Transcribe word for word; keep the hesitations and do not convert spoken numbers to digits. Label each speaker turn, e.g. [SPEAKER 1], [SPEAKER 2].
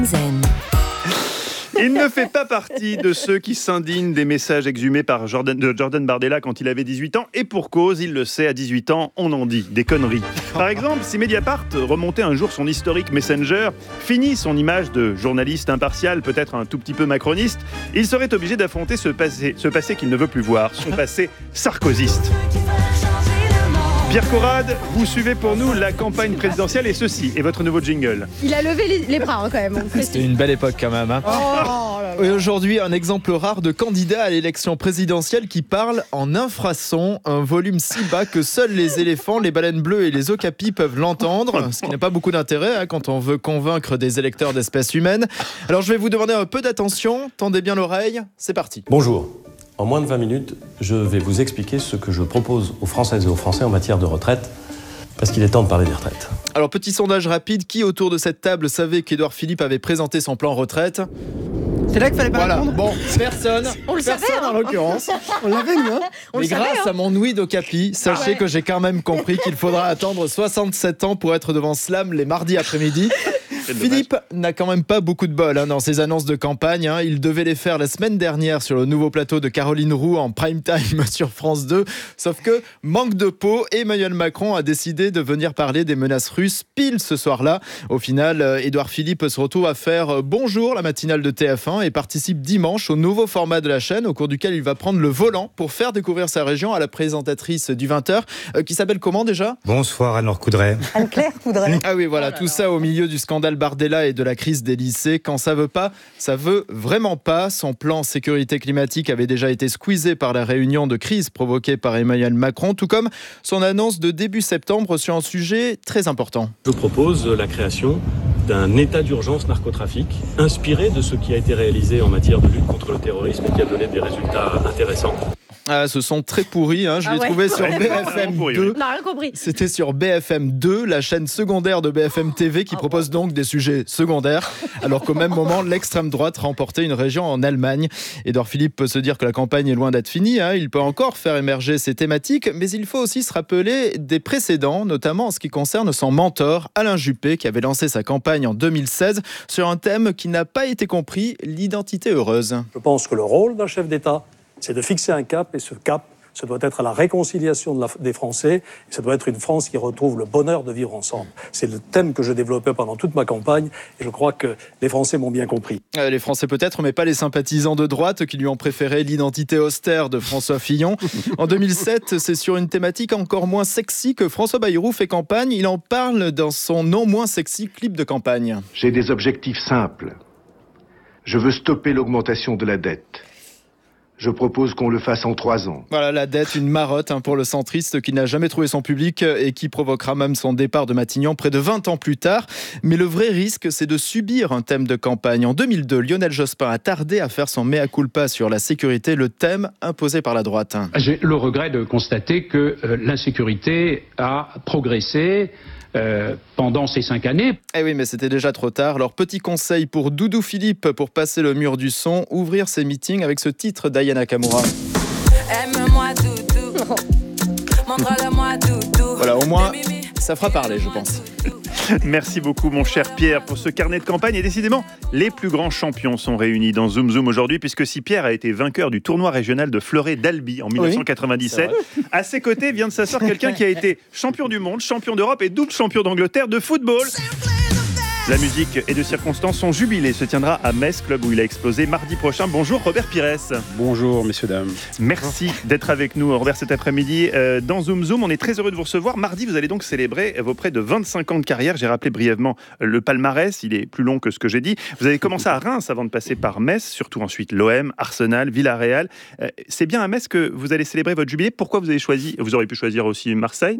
[SPEAKER 1] Zen.
[SPEAKER 2] Il ne fait pas partie de ceux qui s'indignent des messages exhumés par Jordan, de Jordan Bardella quand il avait dix-huit ans. Et pour cause, il le sait, à dix-huit ans, on en dit des conneries. Par exemple, si Mediapart remontait un jour son historique Messenger, fini son image de journaliste impartial, peut-être un tout petit peu macroniste, il serait obligé d'affronter ce passé, ce passé qu'il ne veut plus voir, son passé sarkozyste. Pierre Corrade, vous suivez pour nous la campagne présidentielle et ceci est votre nouveau jingle.
[SPEAKER 3] Il a levé les, les bras hein, quand même.
[SPEAKER 4] C'était une belle époque quand même. Hein.
[SPEAKER 3] Oh, là là.
[SPEAKER 4] Et aujourd'hui, un exemple rare de candidat à l'élection présidentielle qui parle en infrason, un volume si bas que seuls les éléphants, les baleines bleues et les okapis peuvent l'entendre, ce qui n'a pas beaucoup d'intérêt hein, quand on veut convaincre des électeurs d'espèces humaines. Alors je vais vous demander un peu d'attention, tendez bien l'oreille, c'est parti.
[SPEAKER 5] Bonjour. En moins de vingt minutes, je vais vous expliquer ce que je propose aux Françaises et aux Français en matière de retraite, parce qu'il est temps de parler des retraites.
[SPEAKER 4] Alors, petit sondage rapide, qui autour de cette table savait qu'Édouard Philippe avait présenté son plan retraite ?
[SPEAKER 6] C'est là qu'il fallait pas
[SPEAKER 4] Voilà,
[SPEAKER 6] répondre.
[SPEAKER 4] bon, personne,
[SPEAKER 3] On le
[SPEAKER 4] personne
[SPEAKER 3] savait, hein.
[SPEAKER 4] en l'occurrence.
[SPEAKER 6] On l'avait, nous, hein.
[SPEAKER 3] On
[SPEAKER 4] Mais
[SPEAKER 3] le savait,
[SPEAKER 4] grâce
[SPEAKER 3] hein.
[SPEAKER 4] à mon ouïe d'Ocapi, sachez
[SPEAKER 3] Ah ouais.
[SPEAKER 4] que j'ai quand même compris qu'il faudra attendre soixante-sept ans pour être devant Slam les mardis après-midi. Philippe n'a quand même pas beaucoup de bol hein, dans ses annonces de campagne. Hein. Il devait les faire la semaine dernière sur le nouveau plateau de Caroline Roux en prime time sur France deux. Sauf que, manque de peau, Emmanuel Macron a décidé de venir parler des menaces russes pile ce soir-là. Au final, Édouard Philippe se retrouve à faire Bonjour, la matinale de T F un et participe dimanche au nouveau format de la chaîne au cours duquel il va prendre le volant pour faire découvrir sa région à la présentatrice du vingt heures euh, qui s'appelle comment déjà ?
[SPEAKER 7] Bonsoir Anne-Laure Coudray.
[SPEAKER 6] Anne-Claire Coudray.
[SPEAKER 4] Ah oui, voilà,
[SPEAKER 3] Oh là
[SPEAKER 4] tout
[SPEAKER 3] là.
[SPEAKER 4] ça au milieu du scandale Bardella et de la crise des lycées. Quand ça veut pas, ça veut vraiment pas. Son plan sécurité climatique avait déjà été squeezé par la réunion de crise provoquée par Emmanuel Macron, tout comme son annonce de début septembre sur un sujet très important.
[SPEAKER 5] Je propose la création d'un état d'urgence narcotrafic, inspiré de ce qui a été réalisé en matière de lutte contre le terrorisme et qui a donné des résultats intéressants.
[SPEAKER 4] Ah, ce sont très pourris, hein. je
[SPEAKER 3] Ah
[SPEAKER 4] l'ai
[SPEAKER 3] ouais.
[SPEAKER 4] trouvé sur B F M
[SPEAKER 2] Pourri,
[SPEAKER 4] deux.
[SPEAKER 2] oui.
[SPEAKER 3] On n'a rien compris.
[SPEAKER 4] C'était sur B F M deux, la chaîne secondaire de B F M T V qui propose donc des sujets secondaires, alors qu'au même moment, l'extrême droite remportait une région en Allemagne. Édouard Philippe peut se dire que la campagne est loin d'être finie, hein. Il peut encore faire émerger ses thématiques, mais il faut aussi se rappeler des précédents, notamment en ce qui concerne son mentor, Alain Juppé, qui avait lancé sa campagne en deux mille seize sur un thème qui n'a pas été compris, l'identité heureuse.
[SPEAKER 8] Je pense que le rôle d'un chef d'État, c'est de fixer un cap, et ce cap, ce doit être la réconciliation de la, des Français, et ça doit être une France qui retrouve le bonheur de vivre ensemble. C'est le thème que je développais pendant toute ma campagne, et je crois que les Français m'ont bien compris.
[SPEAKER 4] Euh, Les Français peut-être, mais pas les sympathisants de droite qui lui ont préféré l'identité austère de François Fillon. En deux mille sept, c'est sur une thématique encore moins sexy que François Bayrou fait campagne. Il en parle dans son non moins sexy clip de campagne.
[SPEAKER 9] J'ai des objectifs simples. Je veux stopper l'augmentation de la dette. Je propose qu'on le fasse en trois ans.
[SPEAKER 4] Voilà, la dette, une marotte hein, pour le centriste qui n'a jamais trouvé son public et qui provoquera même son départ de Matignon près de vingt ans plus tard. Mais le vrai risque, c'est de subir un thème de campagne. En deux mille deux, Lionel Jospin a tardé à faire son mea culpa sur la sécurité, le thème imposé par la droite.
[SPEAKER 10] J'ai le regret de constater que euh, l'insécurité a progressé euh, pendant ces cinq années.
[SPEAKER 4] Eh oui, mais c'était déjà trop tard. Alors, petit conseil pour Doudou Philippe pour passer le mur du son, ouvrir ses meetings avec ce titre d'Aya Nakamura.
[SPEAKER 1] Aime-moi doudou. Montre-le-moi doudou.
[SPEAKER 4] Voilà, au moins, ça fera parler, je pense.
[SPEAKER 2] Merci beaucoup mon cher Pierre pour ce carnet de campagne et décidément les plus grands champions sont réunis dans Zoom Zoom aujourd'hui puisque si Pierre a été vainqueur du tournoi régional de fleuret d'Albi en dix-neuf cent quatre-vingt-dix-sept, à ses côtés vient de s'asseoir quelqu'un qui a été champion du monde, champion d'Europe et double champion d'Angleterre de football. La musique et de circonstance, son jubilé se tiendra à Metz, club où il a explosé mardi prochain. Bonjour Robert Pires.
[SPEAKER 11] Bonjour messieurs, dames.
[SPEAKER 2] Merci d'être avec nous Robert cet après-midi euh, dans Zoom Zoom. On est très heureux de vous recevoir. Mardi, vous allez donc célébrer vos près de vingt-cinq ans de carrière. J'ai rappelé brièvement le palmarès, il est plus long que ce que j'ai dit. Vous avez commencé à Reims avant de passer par Metz, surtout ensuite l'O M, Arsenal, Villarreal. Euh, c'est bien à Metz que vous allez célébrer votre jubilé. Pourquoi vous avez choisi, vous auriez pu choisir aussi Marseille, non ?